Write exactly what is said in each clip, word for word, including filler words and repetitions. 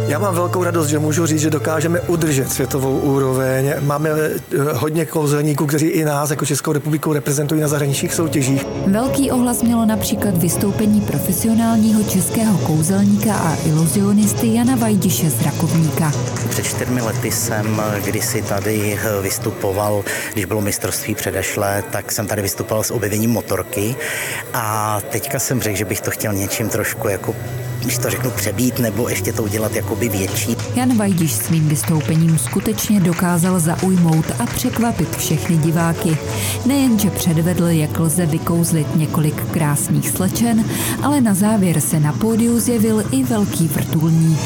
Já mám velkou radost, že můžu říct, že dokážeme udržet světovou úroveň. Máme hodně kouzelníků, kteří i nás jako Českou republiku reprezentují na zahraničních soutěžích. Velký ohlas mělo například vystoupení profesionálního českého kouzelníka a iluzionisty Jana Vajdiše z Rakovníka. Před čtyřmi lety jsem kdysi tady vystupoval, když bylo mistrovství předešlé, tak jsem tady vystupoval s objevením motorky a teďka jsem řekl, že bych to chtěl něčím trošku jako, když to řeknu, přebít nebo ještě to udělat jakoby větší. Jan Vajdiš svým vystoupením skutečně dokázal zaujmout a překvapit všechny diváky. Nejenže předvedl, jak lze vykouzlit několik krásných slečen, ale na závěr se na pódiu zjevil i velký vrtulník.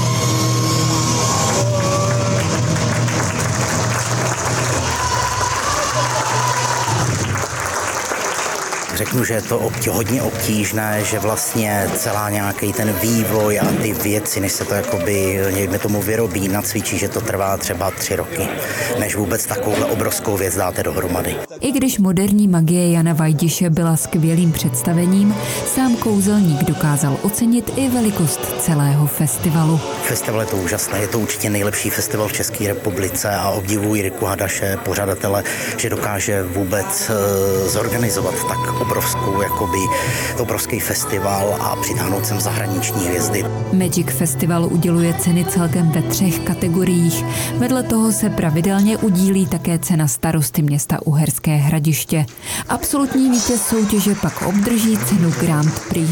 Řeknu, že je to obtí, hodně obtížné, že vlastně celá nějaký ten vývoj a ty věci, než se to jakoby někde tomu vyrobí, nacvičí, že to trvá třeba tři roky, než vůbec takovou obrovskou věc dáte dohromady. I když moderní magie Jana Vajdiše byla skvělým představením, sám kouzelník dokázal ocenit i velikost celého festivalu. Festival je to úžasné, je to určitě nejlepší festival v České republice a obdivuji Jirku Hadaše, pořadatele, že dokáže vůbec zorganizovat tak obrovskou, jakoby, obrovský festival a přitáhnout sem zahraniční hvězdy. Magic Festival uděluje ceny celkem ve třech kategoriích. Vedle toho se pravidelně udílí také cena starosty města Uherské Hradiště. Absolutní vítěz soutěže pak obdrží cenu Grand Prix.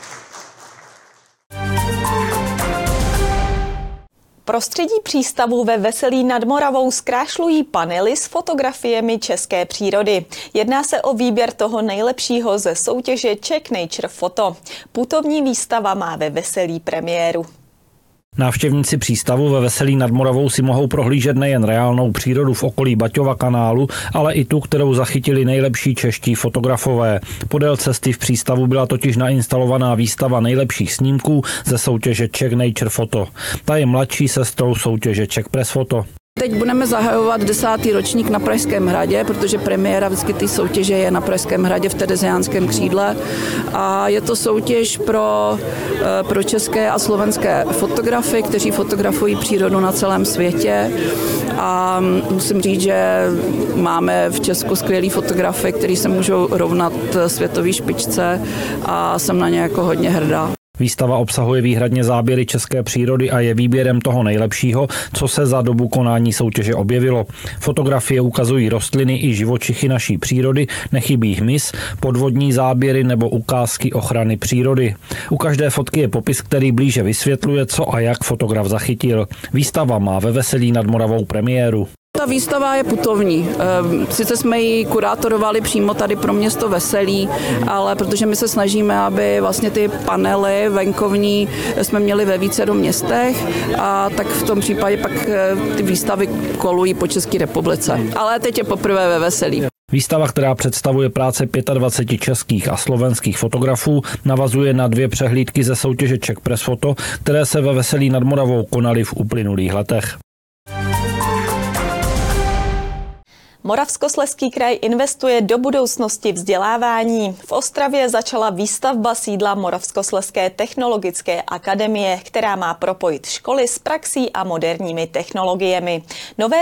Prostředí přístavu ve Veselí nad Moravou zkrášlují panely s fotografiemi české přírody. Jedná se o výběr toho nejlepšího ze soutěže Czech Nature Photo. Putovní výstava má ve Veselí premiéru. Návštěvníci přístavu ve Veselí nad Moravou si mohou prohlížet nejen reálnou přírodu v okolí Baťova kanálu, ale i tu, kterou zachytili nejlepší čeští fotografové. Podél cesty v přístavu byla totiž nainstalovaná výstava nejlepších snímků ze soutěže Czech Nature Photo. Ta je mladší sestrou soutěže Czech Press Photo. Teď budeme zahajovat desátý ročník na Pražském hradě, protože premiéra vždycky té soutěže je na Pražském hradě v Tereziánském křídle. A je to soutěž pro, pro české a slovenské fotografy, kteří fotografují přírodu na celém světě. A musím říct, že máme v Česku skvělý fotografy, kteří se můžou rovnat světové špičce a jsem na ně jako hodně hrdá. Výstava obsahuje výhradně záběry české přírody a je výběrem toho nejlepšího, co se za dobu konání soutěže objevilo. Fotografie ukazují rostliny i živočichy naší přírody, nechybí hmyz, podvodní záběry nebo ukázky ochrany přírody. U každé fotky je popis, který blíže vysvětluje, co a jak fotograf zachytil. Výstava má ve Veselí nad Moravou premiéru. Ta výstava je putovní. Sice jsme ji kurátorovali přímo tady pro město Veselí, ale protože my se snažíme, aby vlastně ty panely venkovní jsme měli ve vícero městech, a tak v tom případě pak ty výstavy kolují po České republice. Ale teď je poprvé ve Veselí. Výstava, která představuje práce dvacet pět českých a slovenských fotografů, navazuje na dvě přehlídky ze soutěže Czech Press Photo, které se ve Veselí nad Moravou konaly v uplynulých letech. Moravskoslezský kraj investuje do budoucnosti vzdělávání. V Ostravě začala výstavba sídla Moravskoslezské technologické akademie, která má propojit školy s praxí a moderními technologiemi. Nové